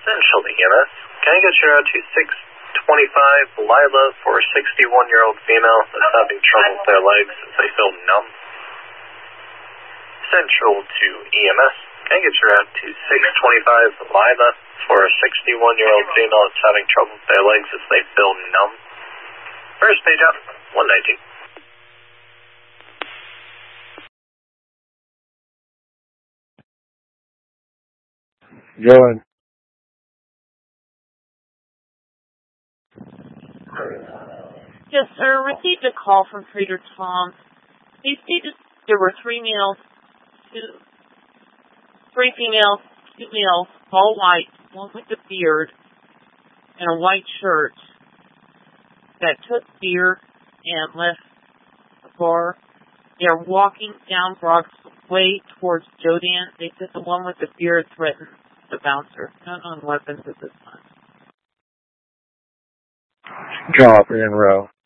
Central EMS. Can I get you out to 625 Lila for a 61-year-old female that's having trouble with their legs as they feel numb? Central to EMS. Can I get you out to 625 Lila for a 61-year-old female that's having trouble with their legs as they feel numb? First page out, 119. Going. Yes, sir. Received a call from Trader Tom. He stated there were three females, two males, all white, one with a beard and a white shirt, that took beer and left the bar. They're walking down Broadway towards Jodan. They said the one with the beard threatened the bouncer. None on weapons at this time. Drop in row.